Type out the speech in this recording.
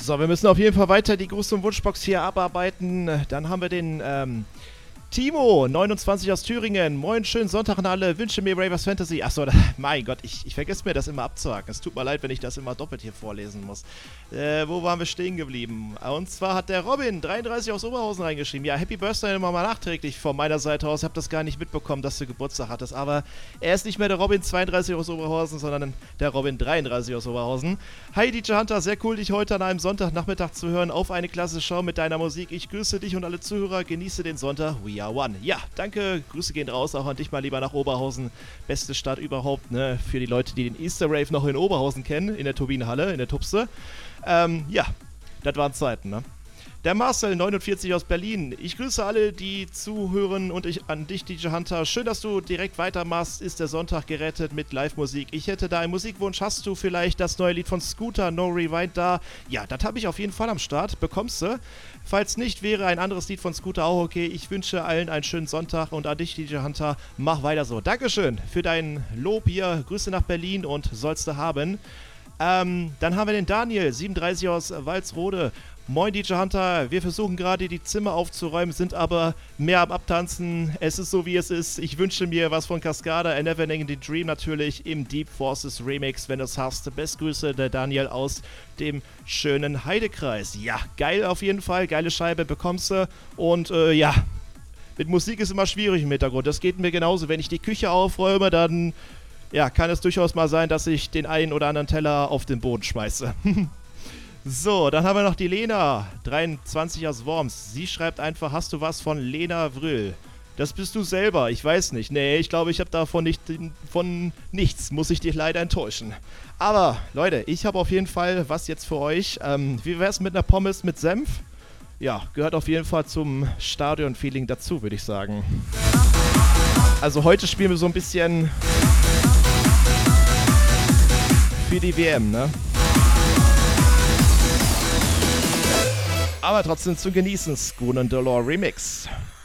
So, wir müssen auf jeden Fall weiter die Gruß- und Wunschbox hier abarbeiten. Dann haben wir den Timo, 29 aus Thüringen. Moin, schönen Sonntag an alle. Wünsche mir Ravers Fantasy. Achso, mein Gott, ich vergesse mir das immer abzuhaken. Es tut mir leid, wenn ich das immer doppelt hier vorlesen muss. Wo waren wir stehen geblieben? Und zwar hat der Robin, 33 aus Oberhausen, reingeschrieben. Ja, Happy Birthday immer mal nachträglich von meiner Seite aus. Ich habe das gar nicht mitbekommen, dass du Geburtstag hattest. Aber er ist nicht mehr der Robin 32 aus Oberhausen, sondern der Robin 33 aus Oberhausen. Hi DJ Hunter, sehr cool, dich heute an einem Sonntagnachmittag zu hören. Auf eine klasse Show mit deiner Musik. Ich grüße dich und alle Zuhörer. Genieße den Sonntag. We are one. Ja, danke. Grüße gehen raus. Auch an dich mal lieber nach Oberhausen. Beste Stadt überhaupt, ne? Für die Leute, die den Easter Rave noch in Oberhausen kennen. In der Turbinenhalle, in der Tupse. Ja, das waren Zeiten, ne? Der Marcel, 49 aus Berlin. Ich grüße alle, die zuhören und an dich, DJ Hunter. Schön, dass du direkt weitermachst. Ist der Sonntag gerettet mit Live-Musik. Ich hätte da einen Musikwunsch. Hast du vielleicht das neue Lied von Scooter, No Rewind, da? Ja, das habe ich auf jeden Fall am Start. Bekommst du. Falls nicht, wäre ein anderes Lied von Scooter auch okay. Ich wünsche allen einen schönen Sonntag und an dich, DJ Hunter, mach weiter so. Dankeschön für dein Lob hier. Grüße nach Berlin und sollst du haben. Dann haben wir den Daniel, 37 aus Walsrode. Moin DJ Hunter, wir versuchen gerade die Zimmer aufzuräumen, sind aber mehr am Abtanzen. Es ist so wie es ist. Ich wünsche mir was von Cascada, A Neverending Dream natürlich im Deep Forces Remix, wenn du es hast. Best Grüße, der Daniel aus dem schönen Heidekreis. Ja, geil auf jeden Fall, geile Scheibe bekommst du. Und ja, mit Musik ist immer schwierig im Hintergrund. Das geht mir genauso. Wenn ich die Küche aufräume, dann ja, kann es durchaus mal sein, dass ich den einen oder anderen Teller auf den Boden schmeiße. So, dann haben wir noch die Lena, 23 aus Worms. Sie schreibt einfach, hast du was von Lena Vrüll? Das bist du selber, ich weiß nicht. Nee, ich glaube, ich habe davon von nichts, muss ich dich leider enttäuschen. Aber, Leute, ich habe auf jeden Fall was jetzt für euch. Wie wär's mit einer Pommes mit Senf? Ja, gehört auf jeden Fall zum Stadion-Feeling dazu, würde ich sagen. Also heute spielen wir so ein bisschen für die WM, ne? Aber trotzdem zu genießen, Spoon and Dollar Remix.